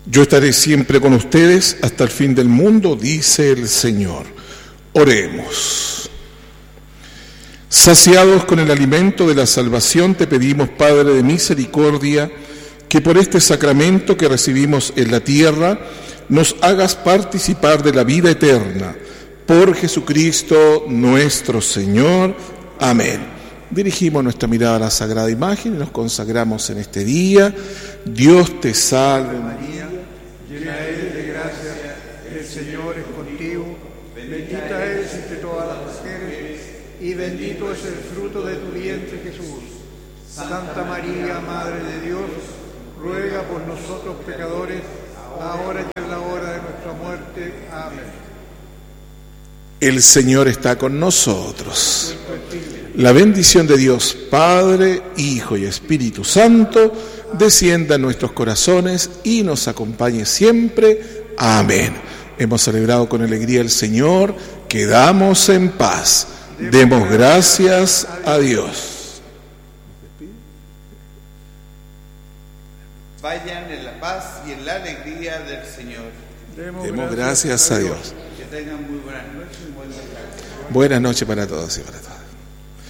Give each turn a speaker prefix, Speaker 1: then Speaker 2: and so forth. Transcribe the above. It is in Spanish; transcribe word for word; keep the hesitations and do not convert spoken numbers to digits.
Speaker 1: Yo estaré siempre con ustedes hasta el fin del mundo, dice el Señor. Oremos. Saciados con el alimento de la salvación, te pedimos, Padre de misericordia, que por este sacramento que recibimos en la tierra, nos hagas participar de la vida eterna. Por Jesucristo nuestro Señor. Amén. Dirigimos nuestra mirada a la Sagrada Imagen y nos consagramos en este día. Dios te salve María,
Speaker 2: llena eres de gracia, el Señor es contigo, bendita eres entre todas las mujeres, y bendito es el fruto de tu vientre, Jesús. Santa María, Madre de Dios, ruega por nosotros pecadores, ahora y en la hora de nuestra muerte. Amén.
Speaker 1: El Señor está con nosotros. La bendición de Dios, Padre, Hijo y Espíritu Santo, descienda en nuestros corazones y nos acompañe siempre. Amén. Hemos celebrado con alegría al Señor, quedamos en paz. Demos gracias a Dios.
Speaker 3: Vayan en la paz y en la alegría del Señor.
Speaker 1: Demos gracias a Dios.
Speaker 3: Que tengan muy buenas noches y buen descanso.
Speaker 1: Buenas noches para todos y para todas.